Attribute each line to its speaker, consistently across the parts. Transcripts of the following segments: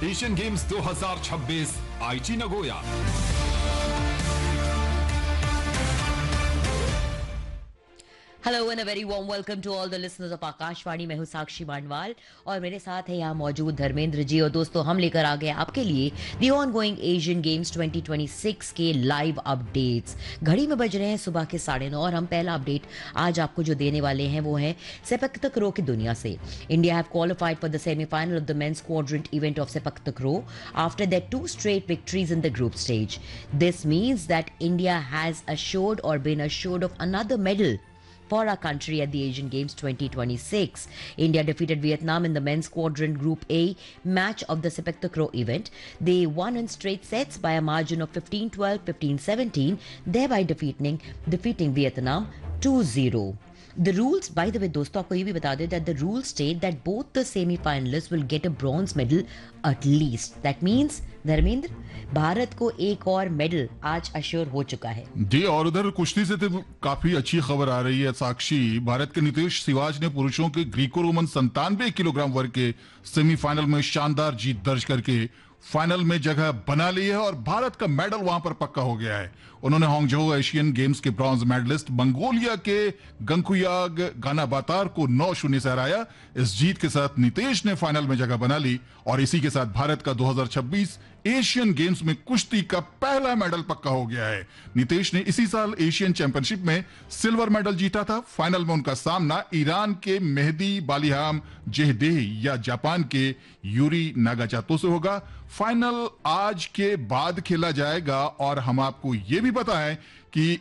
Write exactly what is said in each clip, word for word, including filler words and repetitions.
Speaker 1: Asian games दो हज़ार छब्बीस आईची Nagoya.
Speaker 2: Hello and a very warm welcome to all the listeners of Akashvani. मैं हूं साक्षी मानवाल और मेरे साथ है यहाँ मौजूद धर्मेंद्र जी। और दोस्तों, हम लेकर आ गए आपके लिए दी on going Asian games twenty twenty six के लाइव अपडेट्स। घड़ी में बज रहे हैं सुबह के साढ़े नौ और हम पहला अपडेट आज आपको जो देने वाले हैं वो है सेपक तकरो की दुनिया से। India have qualified for the semifinal of the mains quadrant event of sepak तकरो after their two straight victories in the group stage. This means that India has assured or been assured of another medal for our country at the Asian Games twenty twenty-six. India defeated Vietnam in the men's quadrant Group A match of the Sepak Takraw event. They won in straight sets by a margin of fifteen twelve, fifteen seventeen, thereby defeating defeating Vietnam two zero. The rules, by the way, दोस्तों आपको ये भी बता दें that the rules state that both the semi-finalists will get a bronze medal at least. That means Dharmendra, Bharat को एक और medal आज अश्योर हो चुका है
Speaker 3: जी। और उधर कुश्ती से तो काफी अच्छी खबर आ रही है साक्षी। भारत के नीतीश सिवाज ने पुरुषों के ग्रीको रोमन संतानवे किलोग्राम वर्ग के सेमीफाइनल में शानदार जीत दर्ज करके फाइनल में जगह बना ली है और भारत का मेडल वहां पर पक्का हो गया है। उन्होंने हांगझो एशियन गेम्स के ब्रॉन्ज मेडलिस्ट मंगोलिया के गंकुयाग गानाबातार को नौ शून्य से हराया। इस जीत के साथ नीतीश ने फाइनल में जगह बना ली और इसी के साथ भारत का दो हज़ार छब्बीस एशियन गेम्स में कुश्ती का पहला मेडल पक्का हो गया है। नीतीश ने इसी साल एशियन चैंपियनशिप में सिल्वर मेडल जीता था। फाइनल में उनका सामना ईरान के मेहदी बालिहाम जेहदेह या जापान के यूरी नागाचातो से होगा। फाइनल आज के बाद खेला जाएगा और हम आपको यह भी बताएं कि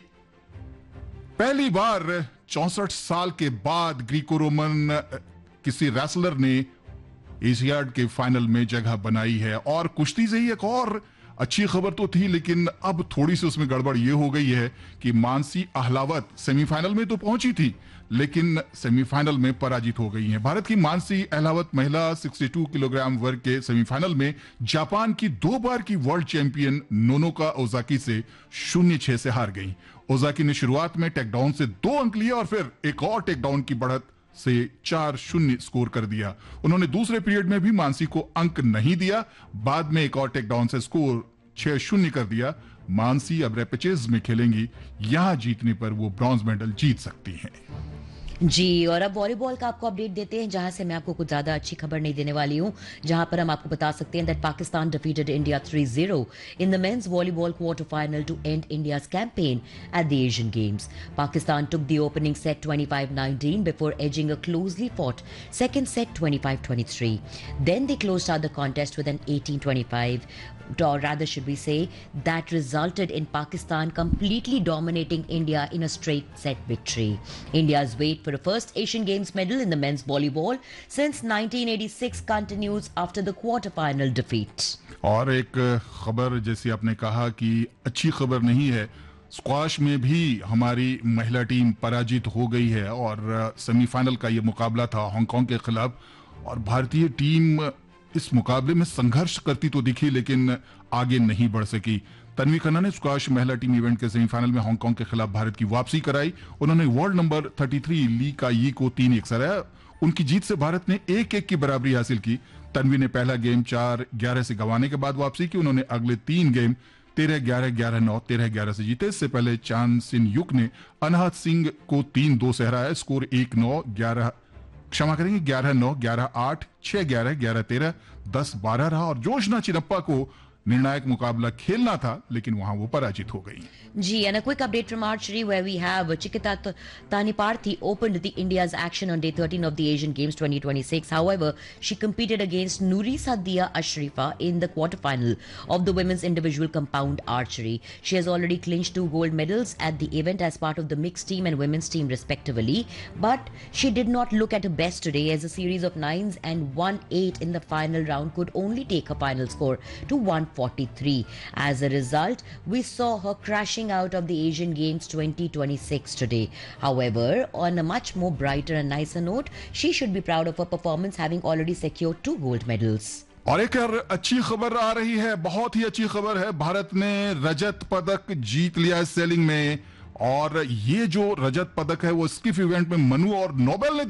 Speaker 3: पहली बार चौसठ साल के बाद ग्रीको रोमन किसी रेसलर ने एशियाड के फाइनल में जगह बनाई है। और कुश्ती से ही एक और अच्छी खबर तो थी, लेकिन अब थोड़ी सी उसमें गड़बड़ यह हो गई है कि मानसी अहलावत सेमीफाइनल में तो पहुंची थी लेकिन सेमीफाइनल में पराजित हो गई हैं। भारत की मानसी अहलावत महिला बासठ किलोग्राम वर्ग के सेमीफाइनल में जापान की दो बार की वर्ल्ड चैंपियन नोनोका ओजाकी से शून्य छह से हार गई। ओजाकी ने शुरुआत में टेकडाउन से दो अंक लिए और फिर एक और टेकडाउन की बढ़त से चार शून्य स्कोर कर दिया। उन्होंने दूसरे पीरियड में भी मानसी को अंक नहीं दिया। बाद में एक और टेकडाउन से स्कोर छह शून्य कर दिया। मानसी अब रैपिचेज में खेलेंगी, यहां जीतने पर वो ब्रॉन्ज मेडल जीत सकती हैं।
Speaker 2: जी। और अब वॉलीबॉल का आपको अपडेट देते हैं, जहां से मैं आपको कुछ ज्यादा अच्छी खबर नहीं देने वाली हूं, जहां पर हम आपको बता सकते हैं that Pakistan defeated India three zero in the mains volleyball quarter final to and India's campaign at the Asian games. Pakistan took the opening set twenty-five nineteen before edging a closely fought second set twenty-five twenty-three. Then they closed out the contest with an eighteen twenty-five, or rather should we say, that resulted in Pakistan completely dominating India in a straight set victory. India's wait for a first Asian Games medal in the men's volleyball since nineteen eighty-six continues after the quarter-final defeat.
Speaker 3: और एक खबर जैसे आपने कहा कि अच्छी खबर नहीं है, स्क्वाश में भी हमारी महिला टीम पराजित हो गई है और सेमीफाइनल का ये मुकाबला था हांगकांग के खिलाफ और भारतीय टीम इस मुकाबले में संघर्ष करती तो दिखी लेकिन आगे नहीं बढ़ सकी। तन्वी खन्ना ने स्क्वाश महिला टीम इवेंट के सेमीफाइनल में हांगकांग के खिलाफ भारत की वापसी कराई। उन्होंने वर्ल्ड नंबर तैंतीस ली का यी को तीन एक से हराया। उनकी जीत से भारत ने एक एक की बराबरी हासिल की। तन्वी ने पहला गेम चार ग्यारह से गंवाने के बाद वापसी की। उन्होंने अगले तीन गेम तेरह ग्यारह ग्यारह नौ तेरह ग्यारह से जीते। इससे पहले चांद सिन युक ने अनहत सिंह को तीन दो से हराया। स्कोर एक नौ ग्यारह क्षमा करेंगे ग्यारह नौ ग्यारह आठ छह ग्यारह ग्यारह तेरह दस बारह रहा और जोशना चिरप्पा को निर्णायक मुकाबला खेलना था लेकिन वहां वो पराजित हो गई।
Speaker 2: जी, and a quick update from archery where we have Chikita Taniparthi opened the India's action on day thirteen of the Asian Games twenty twenty-six. However, she competed against Nurisa Dia Ashrifa in the quarterfinal of the women's individual compound archery. She has already clinched two gold medals at the event as part of the mixed team and women's team respectively, but she did not look at her best today as a series of nines and one eight in the final round could only take her final score to one forty-three. As a result, we saw her crashing out of the Asian Games twenty twenty-six today. However, on a much more brighter and nicer note, she should be proud of her performance, having already secured two gold medals.
Speaker 3: और एक और अच्छी खबर आ रही है, बहुत ही अच्छी खबर है। भारत ने रजत पदक जीत लिया है सेलिंग में और ये जो रजत पदक है वो स्किफ इवेंट में मनु और नोबेल ने